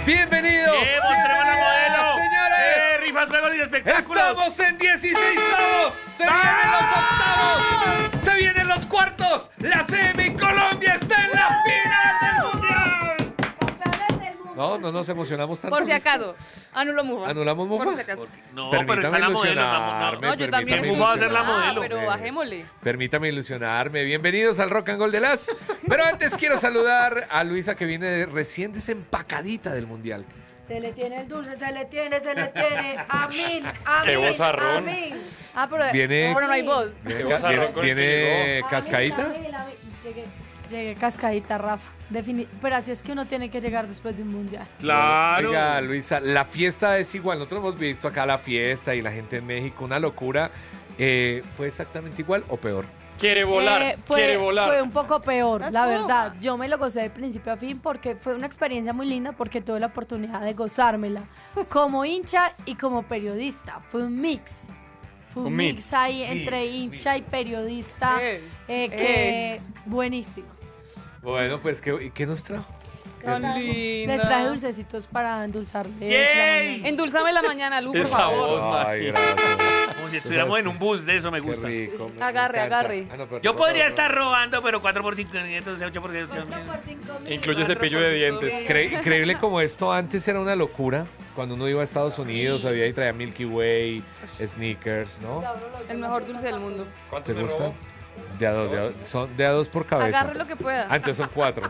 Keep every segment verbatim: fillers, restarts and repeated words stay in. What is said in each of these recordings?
Bienvenidos. ¡Eh, mostremos la modelo! Señores. ¡Eh, rifas, juegos y espectáculos! Estamos en dieciseisavos. Se vienen los octavos. Se vienen los cuartos. La semi Colombia está en la final del Mundial. No, no nos emocionamos tanto. Por si acaso. Anulo Mufa. ¿Anulamos Mufa? Por si acaso. No, Permítame pero está la modelo. ilusionarme. No, No, yo también. permítame Mufa va a ser la ilusionarme. modelo. Pero bajémosle. Permítame ilusionarme. Bienvenidos al Rock and Gold de las. Pero antes quiero saludar a Luisa, que viene de- recién desempacadita del Mundial. Se le tiene el dulce, se le tiene, se le tiene. Amén, amén. Qué vozarrón. Amén. Ah, pero Viene- bueno, no hay voz. Viene, Qué ca- bozarrón viene- con el que viene llegó. cascadita. Amén, amén, amén. Llegué, llegué cascadita, Rafa. Defini- Pero así es que uno tiene que llegar después de un mundial. Claro. Oiga, Luisa, la fiesta es igual. Nosotros hemos visto acá la fiesta y la gente en México, una locura. Eh, ¿Fue exactamente igual o peor? Quiere volar, Eh, fue, quiere volar. fue un poco peor, Las la pumas. verdad. Yo me lo gocé de principio a fin porque fue una experiencia muy linda porque tuve la oportunidad de gozármela como hincha y como periodista. Fue un mix. Fue un, Un mix, mix. ahí entre Mix, hincha y periodista. Eh, eh, que buenísimo. Bueno, pues, ¿qué, y qué nos trajo? Tan linda. Les traje dulcecitos para endulzarles la ¡Yay! mañana. Endulzame la mañana, Lu, por Esa favor. voz, Ay, María. gracias. Como si estuviéramos en un bus, de eso me Qué gusta. rico. me- me Agarre, encanta. agarre. Ah, no, pero Yo no, podría no, estar robando, pero cuatro por cinco, entonces ocho por diez. Incluye cepillo de dientes. Incre- increíble como esto antes era una locura. Cuando uno iba a Estados Unidos, había y traía Milky Way, Snickers, ¿no? El mejor dulce del mundo. ¿Cuánto ¿Te me gusta? robó? De a dos, de a dos. Son de a dos por cabeza. Agarre lo que pueda. Antes son cuatro.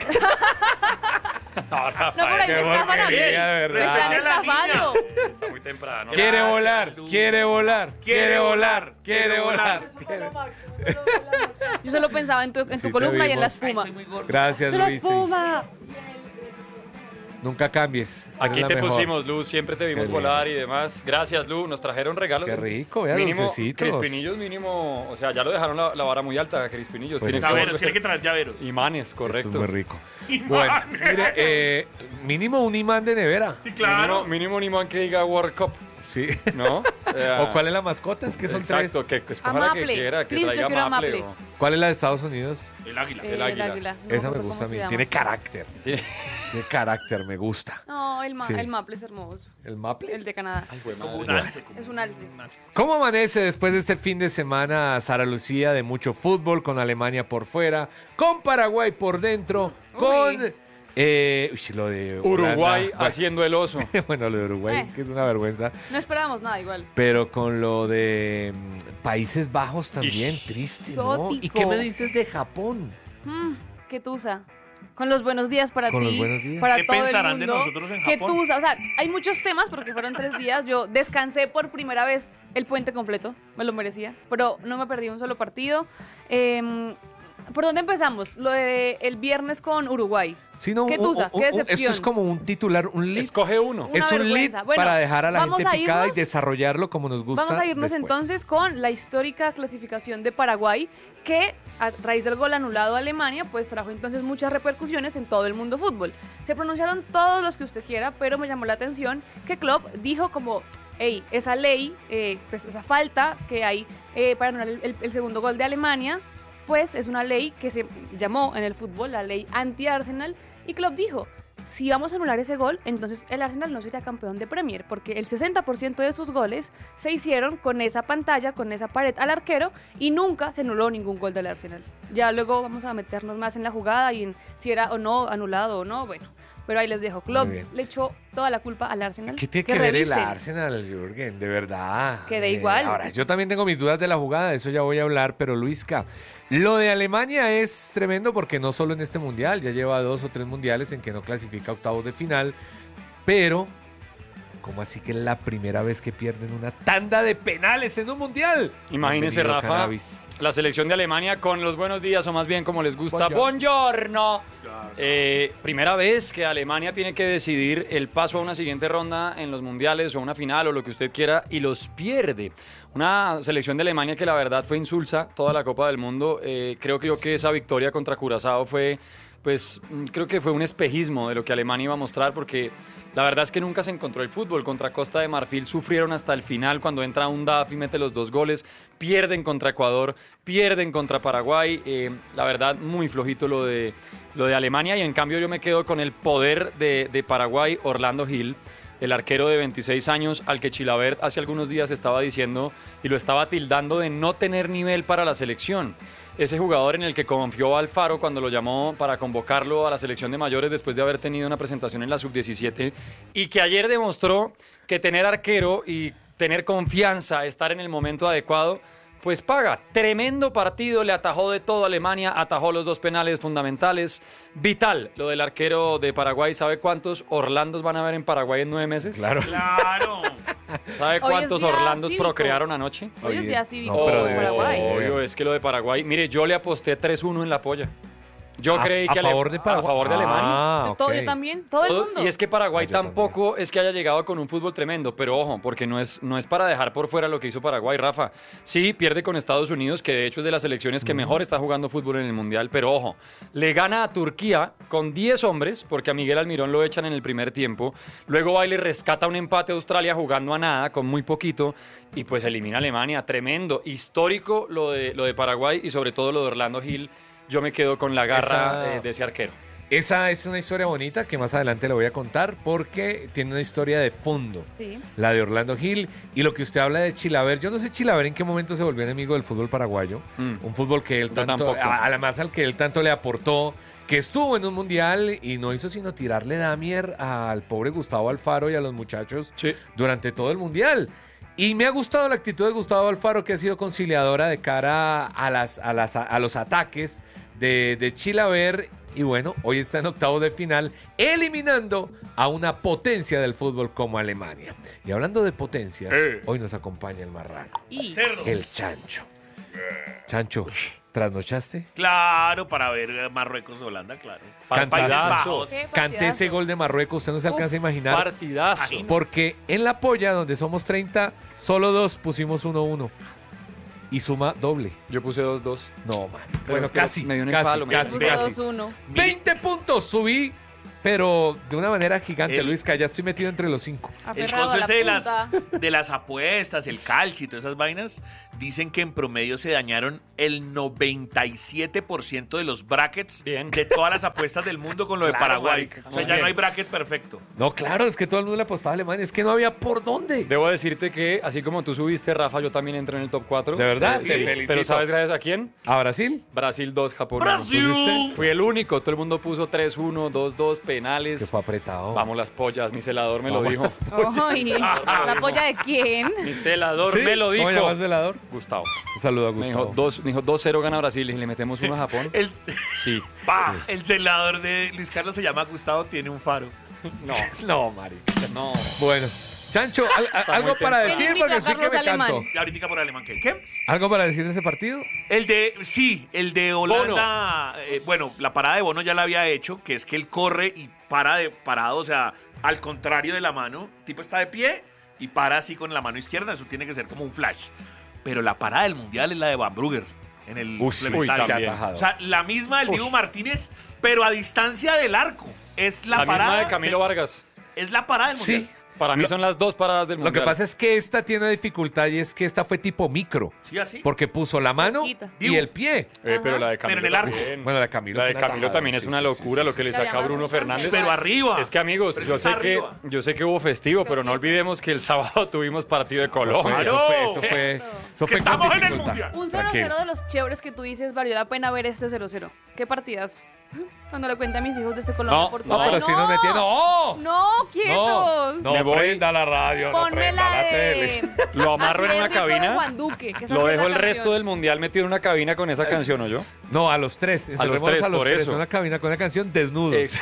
No, No, Rafael, por ahí qué me estafan a mí. porquería, de Me verdad. están Ay, la niña. estafando. está muy temprano. Quiere Gracias, volar, Lu. quiere volar, quiere volar, quiere quiere volar. volar. Yo solo pensaba en tu, en Sí, tu te columna y en la vimos. espuma. Soy muy gordo. Gracias, ¡De la Luis. espuma! Nunca cambies. Aquí eres la te mejor. pusimos, Lu, siempre te vimos Qué volar y demás. Gracias, Lu, nos trajeron regalos. Qué rico, vea, Mínimo, dulcecitos. Crispinillos mínimo, o sea, ya lo dejaron la, la vara muy alta, Crispinillos. Pues Tienes eso- Llaveros, que- tiene que traer llaveros. Imanes, Esto correcto. es muy rico. Bueno, mire, eh, mínimo un imán de nevera. Sí, claro. Mínimo, mínimo un imán que diga World Cup, Sí. ¿no? ¿O cuál es la mascota? Es que son Exacto, tres. que, que escoja la que Maple. quiera, que Listo, traiga quiero Maple. Maple. o- ¿Cuál es la de Estados Unidos? El águila. Eh, El águila. No Esa me recuerdo gusta a cómo se mí. llama. Tiene carácter. Tiene- Tiene carácter, me gusta. No, el, ma Sí. el maple es hermoso. ¿El Maple? El de Canadá. Ay, güey, Como madre. un alce. como Es un alce. ¿Cómo amanece después de este fin de semana Sara Lucía de mucho fútbol, con Alemania por fuera, con Paraguay por dentro, con eh, uy, lo de Holanda? Uruguay Bueno, haciendo el oso. bueno, lo de Uruguay Eh. es que es una vergüenza, No esperábamos nada igual. pero con lo de mm, Países Bajos también, Ish. triste, ¿no? ¿Y Exótico. qué me dices de Japón? Mm, qué tusa. Con los buenos días para Con ti, los buenos días. para ¿Qué todo pensarán el de mundo. nosotros en Qué Japón? tusa. O sea, hay muchos temas porque fueron tres días. Yo descansé por primera vez el puente completo. Me lo merecía. Pero no me perdí un solo partido. Eh, ¿Por dónde empezamos? Lo de el viernes con Uruguay. Sí, no, Qué un- tusa, un- qué un- decepción. Esto es como un titular, un lead. Escoge uno. Una Es un lead vergüenza. Bueno, para dejar a la vamos gente a picada y irnos- desarrollarlo como nos gusta. Vamos a irnos después. entonces con la histórica clasificación de Paraguay, que a raíz del gol anulado a Alemania, pues trajo entonces muchas repercusiones en todo el mundo fútbol. Se pronunciaron todos los que usted quiera, pero me llamó la atención que Klopp dijo como, hey, esa ley, eh, pues esa falta que hay eh, para anular el, el- el segundo gol de Alemania, pues es una ley que se llamó en el fútbol la ley anti-Arsenal, y Klopp dijo, si vamos a anular ese gol, entonces el Arsenal no sería campeón de Premier, porque el sesenta por ciento de sus goles se hicieron con esa pantalla, con esa pared al arquero, y nunca se anuló ningún gol del Arsenal. Ya luego vamos a meternos más en la jugada y en si era o no anulado o no, bueno. Pero ahí les dejo. Klopp Muy bien. le echó toda la culpa al Arsenal. ¿Qué tiene que, ver el revisen. Arsenal, Jürgen? De verdad. Que da igual. Ahora, yo también tengo mis dudas de la jugada, de eso ya voy a hablar, pero Luisca, lo de Alemania es tremendo porque no solo en este mundial, ya lleva dos o tres mundiales en que no clasifica a octavos de final, pero ¿cómo así que es la primera vez que pierden una tanda de penales en un mundial? Imagínese, Bienvenido, Rafa, Cannabis. la selección de Alemania con los buenos días, o más bien como les gusta, Buongiorno. buongiorno. Eh, primera vez que Alemania tiene que decidir el paso a una siguiente ronda en los mundiales o una final o lo que usted quiera y los pierde. Una selección de Alemania que la verdad fue insulsa toda la Copa del Mundo. Eh, creo que yo que esa victoria contra Curazao fue, pues, mm, creo que fue un espejismo de lo que Alemania iba a mostrar porque La verdad es que nunca se encontró el fútbol. Contra Costa de Marfil sufrieron hasta el final cuando entra un D A F y mete los dos goles. Pierden contra Ecuador, pierden contra Paraguay. Eh, la verdad, muy flojito lo de, lo de Alemania. Y en cambio yo me quedo con el poder de, de Paraguay, Orlando Gil, el arquero de veintiséis años al que Chilavert hace algunos días estaba diciendo y lo estaba tildando de no tener nivel para la selección. Ese jugador en el que confió Alfaro cuando lo llamó para convocarlo a la selección de mayores después de haber tenido una presentación en la sub diecisiete y que ayer demostró que tener arquero y tener confianza, estar en el momento adecuado, pues paga. Tremendo partido, le atajó de todo a Alemania, atajó los dos penales fundamentales. Vital, lo del arquero de Paraguay. ¿Sabe cuántos Orlandos van a haber en Paraguay en nueve meses? Claro. Claro. Hoy ¿Sabe es cuántos día Orlandos cívico. procrearon anoche? Hoy es Oye, día cívico no, pero de debe ser. Paraguay. Obvio, es que lo de Paraguay. Mire, yo le aposté tres uno en la polla. Yo A- creí a que Ale- favor de Paraguay. a favor de Alemania. Ah, Todo, ok. yo también, todo el Todo- mundo. Y es que Paraguay Ah, yo tampoco es que haya llegado con un fútbol tremendo, pero ojo, porque no es, no es para dejar por fuera lo que hizo Paraguay, Rafa. Sí, pierde con Estados Unidos, que de hecho es de las selecciones que mejor está jugando fútbol en el Mundial, pero ojo, le gana a Turquía con diez hombres, porque a Miguel Almirón lo echan en el primer tiempo, luego va y le rescata un empate a Australia jugando a nada, con muy poquito, y pues elimina a Alemania, tremendo, histórico lo de, lo de Paraguay y sobre todo lo de Orlando Gil. Yo me quedo con la garra Esa- eh, de ese arquero. Esa es una historia bonita que más adelante le voy a contar porque tiene una historia de fondo. Sí. La de Orlando Gil y lo que usted habla de Chilavert. Yo no sé Chilavert en qué momento se volvió enemigo del fútbol paraguayo. Mm. Un fútbol que él Yo tanto, tampoco. a- además al que él tanto le aportó, que estuvo en un mundial y no hizo sino tirarle damier al pobre Gustavo Alfaro y a los muchachos Sí. durante todo el mundial. Y me ha gustado la actitud de Gustavo Alfaro, que ha sido conciliadora de cara a, las, a, las, a los ataques de, de Chilavert. Y bueno, hoy está en octavos de final, eliminando a una potencia del fútbol como Alemania. Y hablando de potencias, Eh. hoy nos acompaña el marrano, Y Cerdo. el Chancho. Chancho, ¿trasnochaste? Claro, para ver eh, Marruecos-Holanda, claro. Cantazo. Países Bajos. Qué Canté ese partidazo. gol de Marruecos, usted no se Uf, alcanza a imaginar. Partidazo. Imagínate. Porque en la polla, donde somos treinta, solo dos pusimos uno uno. Y suma doble. Yo puse dos dos. No, man. Pero- Bueno, pero casi, me dio un casi, empalo, me casi, dio Puso un casi. dos uno. veinte puntos subí, pero de una manera gigante, El- Luisca. Ya estoy metido entre los cinco. El Aferrado a coso la ese de las, punta. de las apuestas, el calcio y todas esas vainas, dicen que en promedio se dañaron el noventa y siete por ciento de los brackets Bien. de todas las apuestas del mundo con lo de Claro, Paraguay. marica, O sea, muy ya bien. no hay bracket perfecto. No, claro, es que todo el mundo le apostaba a Alemania. Es que no había por dónde. Debo decirte que, así como tú subiste, Rafa, yo también entré en el top cuatro. ¿De verdad? Eh, Te sí. felicito. Pero ¿sabes gracias a quién? ¿A Brasil? Brasil dos, Japón uno. ¡Brasil! Fui el único. Todo el mundo puso tres uno, dos dos, Que penales. fue apretado. Vamos las pollas. Mi celador me lo Vamos dijo. las Ay, ¿la polla de quién? Mi celador ¿Sí? me lo dijo. ¿Cómo llamas velador? Gustavo. Un saludo a Me dijo Gustavo. dos, me dijo dos cero gana Brasil y le metemos uno a Japón. El, Sí. pa, el celador de Luis Carlos se llama Gustavo, tiene un faro. No, No, Mari. no. Bueno, Chancho, al- a- algo muy para temprano. decir El porque único sí que Carlos me Alemán. canto. Y ahorita por alemán, ¿qué? ¿Qué? ¿Algo para decir de ese partido? El de, sí, el de Holanda, eh, bueno, la parada de Bono ya la había hecho, que es que él corre y para de parado, o sea, al contrario de la mano, el tipo está de pie y para así con la mano izquierda, eso tiene que ser como un flash. Pero la parada del Mundial es la de Van Brugger, en el Uy, suplementario. uy, qué también. atajado. O sea, la misma del Dibu Martínez, pero a distancia del arco. Es la, La, misma parada de Camilo Vargas. Es la parada del Sí. Mundial. Para mí Lo- son las dos paradas del Lo mundial. que pasa es que esta tiene una dificultad y es que esta fue tipo micro. Sí, así. Porque puso la mano Cerquita. y el pie. Eh, pero la de Pero Camilo en el arco. también. Bueno, la de Camilo La es de una Camilo tajada, también es sí, una sí, locura sí, lo sí, que le sí. saca Se Bruno llama Fernández. Pero arriba. Es que amigos, Pero yo está sé que, arriba. yo sé que hubo festivo, pero no olvidemos que el sábado tuvimos partido de Colombia. Eso fue, eso fue, Claro. eso Que fue con estamos en el dificultad. Mundial. Un cero Tranquilo. cero de los chéveres que tú dices, valió la pena ver este cero cero. ¿Qué partidazo? Cuando le cuento a mis hijos de este No, Colombia-Portugal. No, pero si nos metieron. ¡No! No, quietos. No, Me voy. prenda la radio, no Ponme prenda la la de... tele. Lo amarro Así en de una rico de cabina. Juan Duque, que esa Lo sí es dejo la el canción. resto del mundial metido en una cabina con esa canción, ¿o yo? No, a los tres. A los encerrémonos tres, a los por tres eso. en una cabina con una canción desnudos.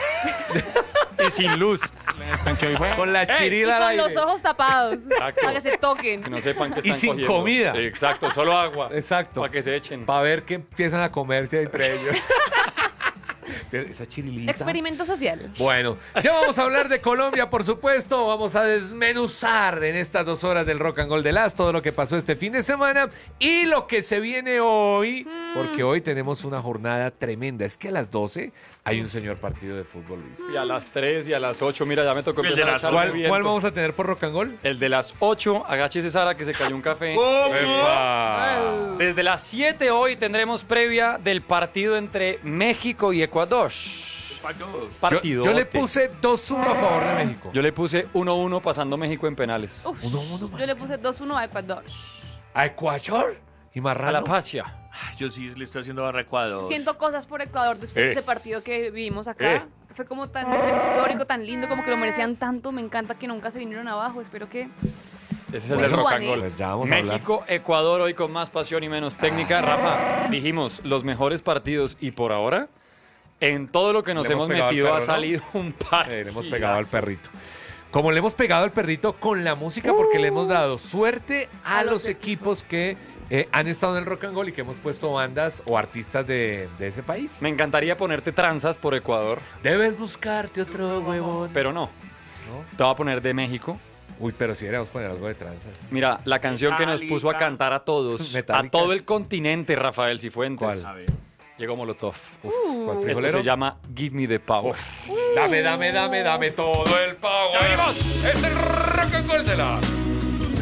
Y sin luz. Con la Y chirila al con aire. los ojos tapados, Exacto. para que se toquen. Que no sepan que Y están sin cogiendo. comida. Exacto, solo agua. Exacto. Para que se echen. Para ver que empiezan a comerse entre ellos. Esa chirilita. Experimento social. Bueno, ya vamos a hablar de Colombia, por supuesto. Vamos a desmenuzar en estas dos horas del Rock and Roll de Las todo lo que pasó este fin de semana y lo que se viene hoy, porque hoy tenemos una jornada tremenda. Es que a las doce hay un señor partido de fútbol, Luis. Y a las tres y a las ocho, mira, ya me tocó El de empezar a las echar ¿Cuál, el viento. cuál vamos a tener por Rock and Roll? El de las ocho, agáchese Sara que se cayó un café. ¡Epa! Desde las siete hoy tendremos previa del partido entre México y Ecuador. Yo, Partido. yo le puse dos uno a favor de México. Yo le puse uno uno pasando México en penales. Uf, uno uno, yo le puse dos uno a Ecuador. ¿A Ecuador? ¿Y A la Marrano? Pacha. Yo sí le estoy haciendo barra a Ecuador. Siento cosas por Ecuador después de Eh. ese partido que vivimos acá. Eh. Fue como tan, tan histórico, tan lindo, como que lo merecían tanto. Me encanta que nunca se vinieron abajo. Espero que... Ese es el Muy del rock and jugané. roll. Pues ya vamos a hablar. México, Ecuador hoy con más pasión y menos técnica. Rafa, dijimos los mejores partidos y por ahora, en todo lo que nos Le hemos hemos pegado al metido ha perro, ¿no? salido un par. Sí, le hemos pegado al perrito. Como le hemos pegado al perrito con la música, porque le hemos dado suerte a, A los, los equipos que eh, han estado en el Rock and Roll y que hemos puesto bandas o artistas de, de ese país. Me encantaría ponerte tranzas por Ecuador, Debes buscarte otro huevón. pero no. ¿No? Te voy a poner de México. Uy, pero si deberíamos poner algo de tranzas. Mira, la canción que nos puso a Metallica. cantar a todos, Metallica. a todo el continente, Rafael Cifuentes. ¿Cuál? A ver. Llegó Molotov. Uf, ¿cuál Esto frijolero? se llama Give Me the Power. Uf. Dame, dame, dame, dame todo el power. ¡Ya vimos! Es el Rock and Roll de las